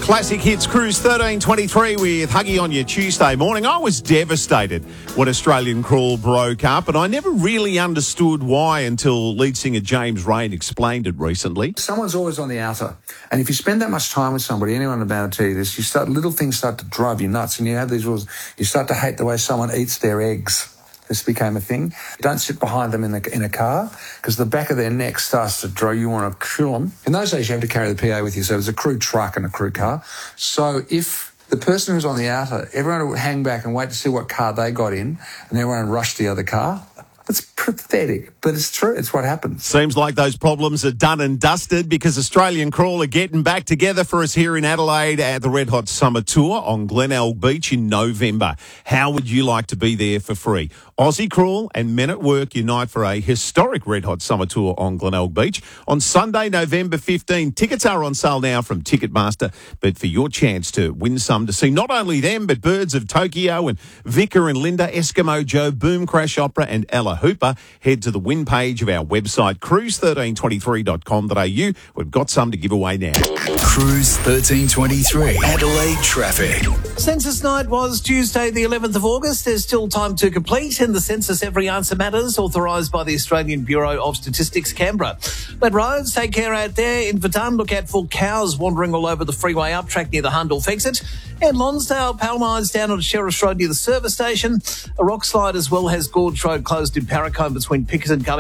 Classic Hits Cruise 1323 with Huggy on your Tuesday morning. I was devastated when Australian Crawl broke up, and I never really understood why until lead singer James Rain explained it recently. Someone's always on the outer, and if you spend that much time with somebody, anyone about to tell you this, little things start to drive you nuts, and you have these rules. You start to hate the way someone eats their eggs. This became a thing. Don't sit behind them in a car because the back of their neck starts to draw. You want to kill them. In those days, you have to carry the PA with you. So there's a crew truck and a crew car. So if the person who's on the outer, everyone would hang back and wait to see what car they got in, and everyone would rush to the other car. It's pathetic, but it's true. It's what happens. Seems like those problems are done and dusted because Australian Crawl are getting back together for us here in Adelaide at the Red Hot Summer Tour on Glenelg Beach in November. How would you like to be there for free? Aussie Crawl and Men at Work unite for a historic Red Hot Summer Tour on Glenelg Beach on Sunday, November 15. Tickets are on sale now from Ticketmaster, but for your chance to win some to see not only them, but Birds of Tokyo and Vicar and Linda, Eskimo Joe, Boom Crash Opera and Ella Hooper, head to the win page of our website, cruise1323.com.au. We've got some to give away now. Cruise 1323, Adelaide traffic. Census night was Tuesday, the 11th of August. There's still time to complete in the census Every Answer Matters, authorised by the Australian Bureau of Statistics, Canberra. Wet roads, take care out there. In Vatan, look out for cows wandering all over the freeway up track near the Hundorf exit. In Lonsdale, Palmine's down on Sheriff's Road near the service station. A rock slide as well has Gorge Road closed in Parracombe between Pickerton Gully